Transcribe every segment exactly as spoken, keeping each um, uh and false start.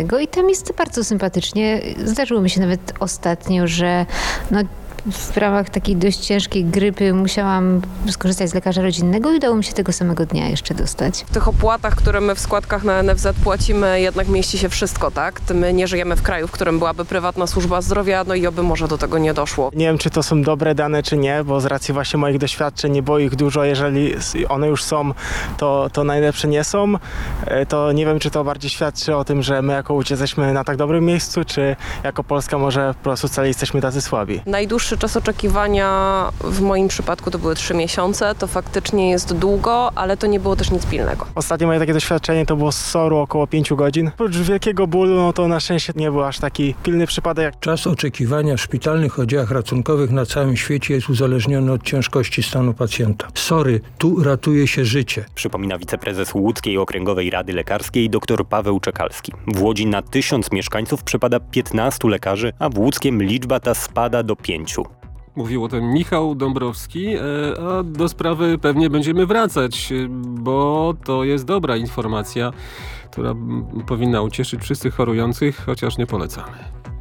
rodzinnego i tam jest bardzo sympatycznie. Zdarzyło mi się nawet ostatnio, że no, w ramach takiej dość ciężkiej grypy musiałam skorzystać z lekarza rodzinnego i udało mi się tego samego dnia jeszcze dostać. W tych opłatach, które my w składkach na N F Z płacimy, jednak mieści się wszystko, tak? My nie żyjemy w kraju, w którym byłaby prywatna służba zdrowia, no i oby może do tego nie doszło. Nie wiem, czy to są dobre dane, czy nie, bo z racji właśnie moich doświadczeń, bo ich dużo, jeżeli one już są, to, to najlepsze nie są. To nie wiem, czy to bardziej świadczy o tym, że my jako Łódź jesteśmy na tak dobrym miejscu, czy jako Polska może po prostu wcale jesteśmy tacy słabi. Najdłuższy czas oczekiwania w moim przypadku to były trzy miesiące. To faktycznie jest długo, ale to nie było też nic pilnego. Ostatnie moje takie doświadczenie to było z S O R-u około pięciu godzin. Oprócz wielkiego bólu, no to na szczęście nie był aż taki pilny przypadek. Czas oczekiwania w szpitalnych oddziałach ratunkowych na całym świecie jest uzależniony od ciężkości stanu pacjenta. Sory, tu ratuje się życie. Przypomina wiceprezes Łódzkiej Okręgowej Rady Lekarskiej dr Paweł Czekalski. W Łodzi na tysiąc mieszkańców przypada piętnastu lekarzy, a w Łódzkiem liczba ta spada do pięciu. Mówił o tym Michał Dąbrowski, a do sprawy pewnie będziemy wracać, bo to jest dobra informacja, która powinna ucieszyć wszystkich chorujących, chociaż nie polecamy.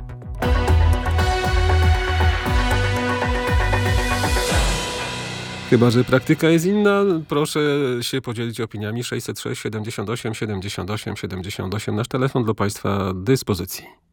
Chyba że praktyka jest inna, proszę się podzielić opiniami. sześćset sześć siedemdziesiąt osiem siedemdziesiąt osiem siedemdziesiąt osiem nasz telefon do Państwa dyspozycji.